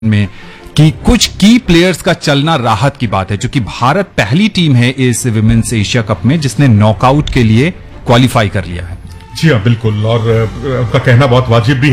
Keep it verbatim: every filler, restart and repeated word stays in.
में कि कुछ की प्लेयर्स का चलना राहत की बात है, क्योंकि भारत पहली टीम है इस विमेंस एशिया कप में जिसने नॉकआउट के लिए क्वालिफाई कर लिया है। जी हाँ, बिल्कुल, और उनका कहना बहुत वाजिब भी है।